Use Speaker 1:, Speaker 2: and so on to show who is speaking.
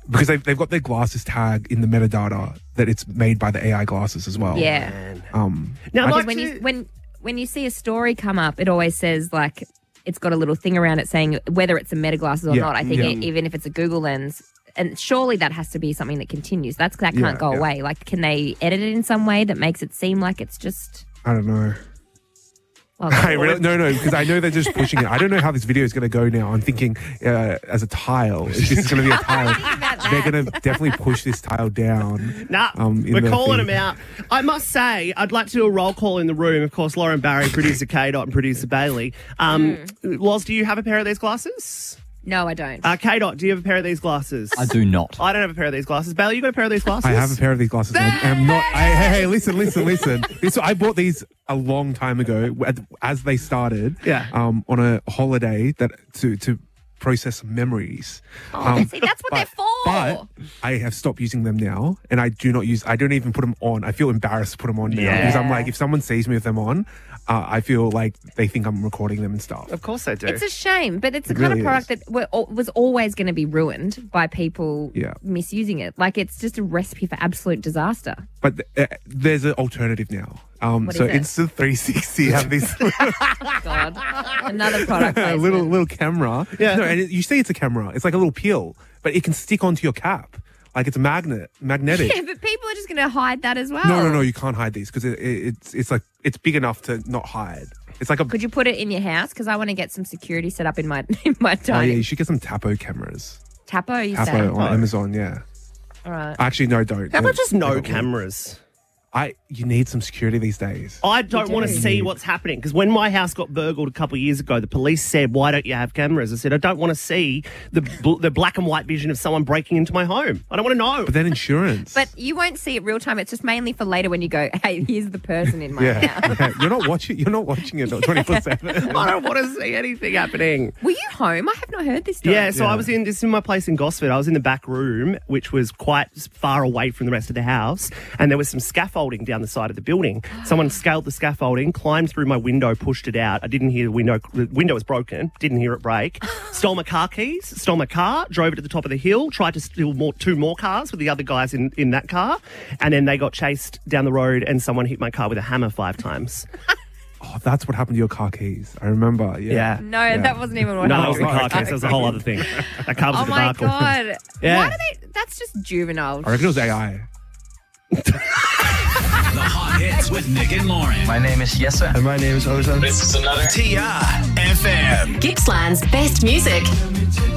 Speaker 1: because they've got their glasses tag in the metadata that it's made by the AI glasses as well.
Speaker 2: Yeah.
Speaker 3: Now,
Speaker 2: Because when you see a story come up, it always says like it's got a little thing around it saying whether it's a Meta glasses or not. I think even if it's a Google Lens, and surely that has to be something that continues. That can't go away. Like, can they edit it in some way that makes it seem like it's just?
Speaker 1: I don't know.
Speaker 2: Well,
Speaker 1: No, because I know they're just pushing it. I don't know how this video is going to go now. I'm thinking as a tile. If this is going to be a tile, they're going to definitely push this tile down.
Speaker 3: Nah, we're calling them out. I must say, I'd like to do a roll call in the room. Of course, Lauren Barry, producer K-Dot, and producer Bailey. Loz, do you have a pair of these glasses?
Speaker 2: No, I don't.
Speaker 3: K-Dot, do you have a pair of these glasses?
Speaker 4: I do not.
Speaker 3: I don't have a pair of these glasses. Bailey, you got a pair of these glasses?
Speaker 1: I have a pair of these glasses. I am not. Hey, listen. I bought these a long time ago as they started.
Speaker 3: Yeah.
Speaker 1: On a holiday to process memories.
Speaker 2: See, that's what they're for.
Speaker 1: But I have stopped using them now, and I don't even put them on. I feel embarrassed to put them on now because I'm like, if someone sees me with them on, I feel like they think I'm recording them and stuff.
Speaker 3: Of course they do.
Speaker 2: It's a shame, but it's the kind of product that was always going to be ruined by people misusing it. Like, it's just a recipe for absolute disaster.
Speaker 1: But there's an alternative now.
Speaker 2: What is it?
Speaker 1: Insta360 have this
Speaker 2: God, another product placement.
Speaker 1: little camera.
Speaker 3: Yeah.
Speaker 1: No, and you see it's a camera. It's like a little peel, but it can stick onto your cap. Like it's magnetic.
Speaker 2: Yeah, but people are just going to hide that as well.
Speaker 1: No, you can't hide these because it's like it's big enough to not hide. It's like a.
Speaker 2: Could you put it in your house? Because I want to get some security set up in my
Speaker 1: Oh yeah,
Speaker 2: dining.
Speaker 1: you should get some Tapo cameras.
Speaker 2: Tapo, you say?
Speaker 1: Tapo on Amazon, yeah.
Speaker 2: All right.
Speaker 1: Actually, no, don't.
Speaker 3: How about just no cameras?
Speaker 1: You need some security these days.
Speaker 3: I don't want to see what's happening because when my house got burgled a couple of years ago, the police said, "Why don't you have cameras?" I said, "I don't want to see the black and white vision of someone breaking into my home. I don't want to know."
Speaker 1: But then insurance.
Speaker 2: But you won't see it real time. It's just mainly for later when you go, "Hey, here's the person in my house."
Speaker 1: Yeah. You're not watching it 24/7.
Speaker 3: I don't want to see anything happening.
Speaker 2: Were you home? I have not heard this story.
Speaker 3: Yeah, so I was in my place in Gosford. I was in the back room, which was quite far away from the rest of the house, and there was some scaffolding down the side of the building. Someone scaled the scaffolding, climbed through my window, pushed it out. I didn't hear the window was broken, didn't hear it break. Stole my car keys, stole my car, drove it to the top of the hill, tried to steal two more cars with the other guys in that car, and then they got chased down the road and someone hit my car with a hammer 5 times.
Speaker 1: Oh, that's what happened to your car keys. I remember. Yeah.
Speaker 2: No, that wasn't even what
Speaker 3: No, that
Speaker 2: happened.
Speaker 3: wasn't the car keys. That was a whole other thing. That car was
Speaker 2: Oh
Speaker 3: a
Speaker 2: my
Speaker 3: debacle.
Speaker 2: God.
Speaker 3: Yeah.
Speaker 2: Why do they? That's just juvenile.
Speaker 1: I reckon it was AI.
Speaker 5: The Hot Hits with Nick and Lauren.
Speaker 6: My name is Jesse.
Speaker 7: And my name is Ozan.
Speaker 5: This is another TR FM.
Speaker 8: Gippsland's best music.